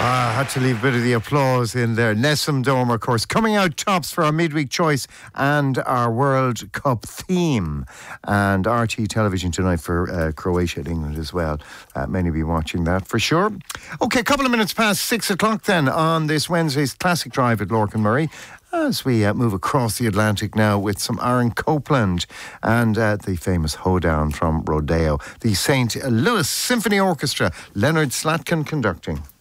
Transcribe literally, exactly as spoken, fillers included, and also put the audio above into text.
I had to leave a bit of the applause in there. Nessun Dorma, of course, coming out tops for our midweek choice and our World Cup theme. And R T television tonight for uh, Croatia and England as well. Uh, many will be watching that for sure. Okay, a couple of minutes past six o'clock then on this Wednesday's Classic Drive at Lorcan Murray. As we uh, move across the Atlantic now with some Aaron Copland and uh, the famous Hoedown from Rodeo. The Saint Louis Symphony Orchestra, Leonard Slatkin conducting.